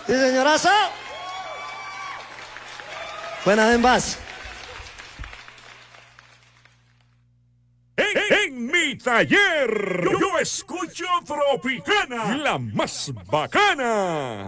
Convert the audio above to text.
Sí, señorazo. Buenas en paz. En mi taller, yo escucho Tropicana, la más bacana.